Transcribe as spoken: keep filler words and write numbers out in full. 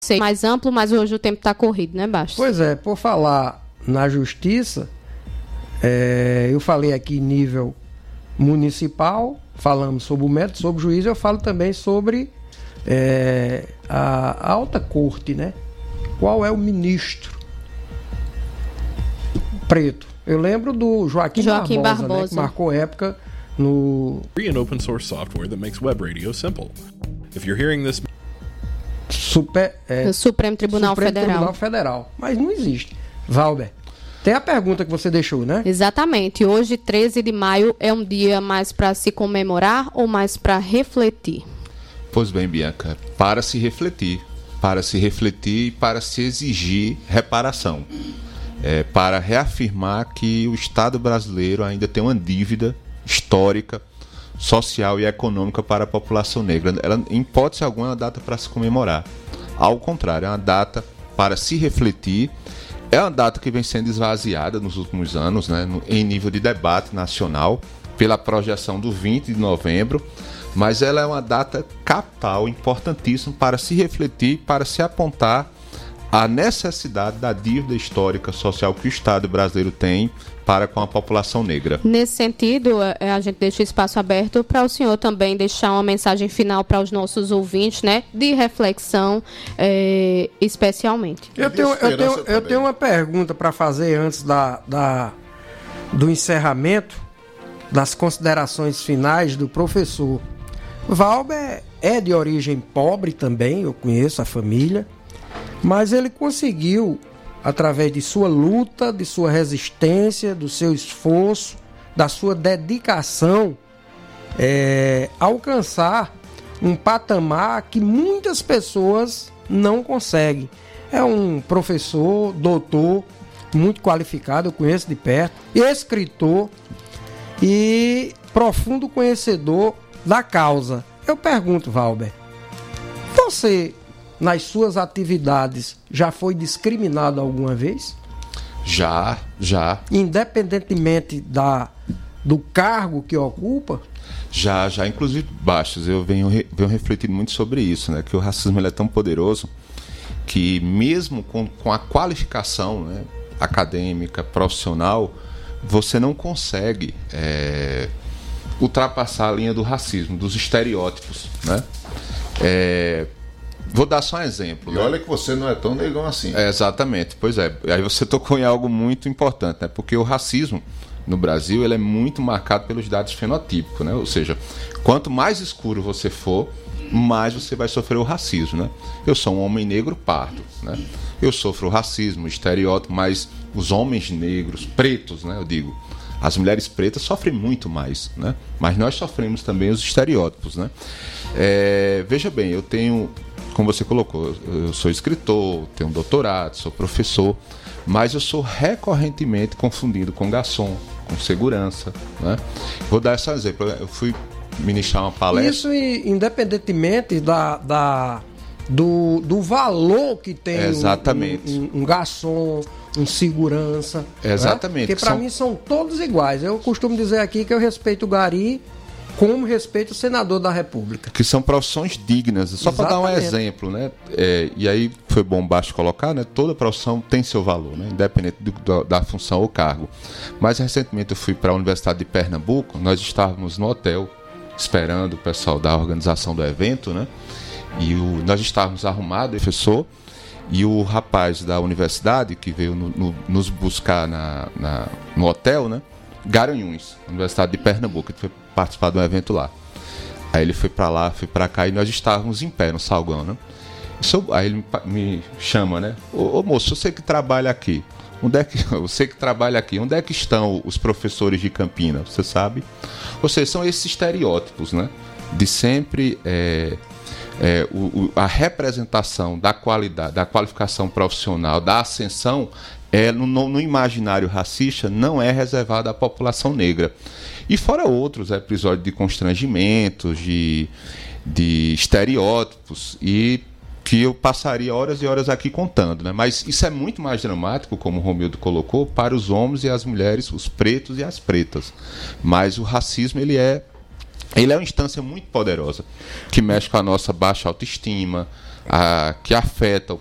ser mais amplo, mas hoje o tempo está corrido, né, Bastos? Pois é, por falar na justiça, é, eu falei aqui em nível municipal, falamos sobre o método, sobre o juiz, eu falo também sobre é, a alta corte, né? Qual é o ministro preto? Eu lembro do Joaquim, Joaquim Barbosa, Barbosa. Né, que marcou época no... Free and open source software that makes web radio simple. If you're hearing this... Super, é, Supremo Tribunal Supremo Federal. Tribunal Federal. Mas não existe. Valber, tem a pergunta que você deixou, né? Exatamente. Hoje, treze de maio, é um dia mais para se comemorar ou mais para refletir? Pois bem, Bianca, para se refletir. Para se refletir e para se exigir reparação. É, para reafirmar que o Estado brasileiro ainda tem uma dívida histórica, social e econômica para a população negra. Ela, em hipótese alguma, é uma data para se comemorar. Ao contrário, é uma data para se refletir. É uma data que vem sendo esvaziada nos últimos anos, né, no, em nível de debate nacional, pela projeção do vinte de novembro, mas ela é uma data capital, importantíssima para se refletir, para se apontar a necessidade da dívida histórica social que o Estado brasileiro tem para com a população negra. Nesse sentido, a gente deixa o espaço aberto para o senhor também deixar uma mensagem final para os nossos ouvintes, né, de reflexão, é, especialmente. Eu tenho, eu tenho, eu tenho uma pergunta para fazer antes da, da, do encerramento, das considerações finais do professor. Valber é de origem pobre também, eu conheço a família, mas ele conseguiu, através de sua luta, de sua resistência, do seu esforço, da sua dedicação, é, alcançar um patamar que muitas pessoas não conseguem. É um professor, doutor, muito qualificado, eu conheço de perto, escritor e profundo conhecedor da causa. Eu pergunto, Valber, você, nas suas atividades, já foi discriminado alguma vez? Já, já. Independentemente da, do cargo que ocupa? Já, já. Inclusive, Bastos, eu venho, venho refletindo muito sobre isso, né? Que o racismo ele é tão poderoso que mesmo com, com a qualificação, né, acadêmica, profissional, você não consegue é, ultrapassar a linha do racismo, dos estereótipos, né? É... Vou dar só um exemplo. E olha que você não é tão negão assim. É, exatamente, pois é. Aí você tocou em algo muito importante, né? Porque o racismo no Brasil ele é muito marcado pelos dados fenotípicos, né? Ou seja, quanto mais escuro você for, mais você vai sofrer o racismo, né? Eu sou um homem negro pardo, né? Eu sofro o racismo, o estereótipo, mas os homens negros, pretos, né? Eu digo, as mulheres pretas sofrem muito mais, né? Mas nós sofremos também os estereótipos, né? É, veja bem, eu tenho... Como você colocou, eu sou escritor, tenho um doutorado, sou professor, mas eu sou recorrentemente confundido com garçom, com segurança, né? Vou dar esse exemplo. Eu fui ministrar uma palestra... Isso independentemente da, da, do, do valor que tem Exatamente. Um, um, um garçom, um segurança. Exatamente. Né? Porque para são... mim são todos iguais. Eu costumo dizer aqui que eu respeito o gari como respeito o senador da República. Que são profissões dignas. Só para dar um exemplo, né? É, e aí foi bom baixo colocar, né? Toda profissão tem seu valor, né? Independente do, do, da função ou cargo. Mas recentemente eu fui para a Universidade de Pernambuco, nós estávamos no hotel esperando o pessoal da organização do evento, né? E o, nós estávamos arrumados, professor, e o rapaz da universidade que veio no, no, nos buscar na, na, no hotel, né? Garanhuns, Universidade de Pernambuco, ele foi participar de um evento lá. Aí ele foi pra lá, foi pra cá e nós estávamos em pé no salgão, né? Aí ele me chama, né? Ô, ô moço, você que trabalha aqui, onde é que você que trabalha aqui, onde é que estão os professores de Campina? Você sabe? Ou seja, são esses estereótipos, né? De sempre é, é, o, o, a representação da qualidade, da qualificação profissional, da ascensão. É, no, no imaginário racista não é reservado à população negra. E fora outros episódios de constrangimentos, de, de estereótipos, e que eu passaria horas e horas aqui contando, né? Mas isso é muito mais dramático, como o Romildo colocou, para os homens e as mulheres, os pretos e as pretas. Mas o racismo ele é, ele é uma instância muito poderosa, que mexe com a nossa baixa autoestima, a, que afeta